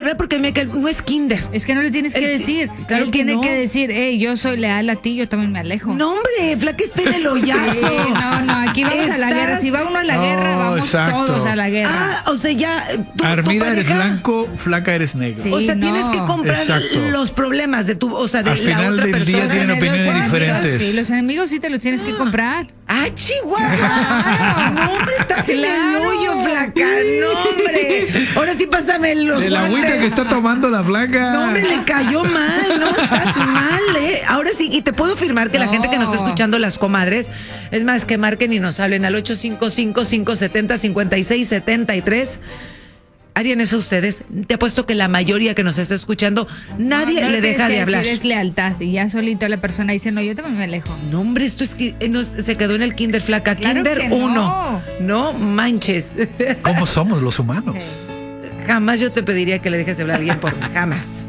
hablar porque no es kinder. Es que no le tienes que decir. Claro Él que tiene no. que decir, yo soy leal a ti, yo también me alejo. No, hombre, flaca está en el hoyazo. Sí, no, aquí vamos a la guerra. Si va uno a la guerra, vamos exacto. todos a la guerra. O sea, ya. Armida eres blanco, flaca eres negro. Sí. O sea, tienes que comprar Exacto. los problemas de tu, o sea, de Al la final otra del día persona. tienen opiniones Los enemigos, diferentes. Sí, los enemigos sí te los tienes que comprar. ¡Ah, Chihuahua! No, hombre, estás en el hoyo, flaca. No, hombre. Ahora sí pásame los De la agüita guantes. que está tomando la flaca. No, hombre, le cayó mal, no estás mal, Ahora sí, y te puedo afirmar que la gente que nos está escuchando, las comadres, es más, que marquen y nos hablen al 855-570-5673. ¿Harían eso ustedes? Te apuesto que la mayoría que nos está escuchando, nadie No le deja de hablar. Es lealtad y ya solito la persona dice, no, yo también me alejo. No, hombre, esto es que se quedó en el kinder, flaca. Claro Kinder que no. 1. No manches. ¿Cómo somos los humanos? Sí. Jamás yo te pediría que le dejes de hablar a alguien por jamás.